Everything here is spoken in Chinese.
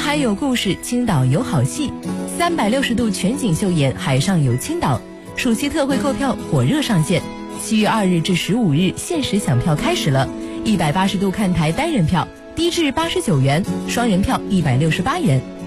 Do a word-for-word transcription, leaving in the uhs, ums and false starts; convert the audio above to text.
海有故事，青岛有好戏，三百六十度全景秀演《海上有青岛》，暑期特惠购票火热上线，七月二日至十五日限时抢票开始了，一百八十度看台单人票低至八十九元，双人票一百六十八元。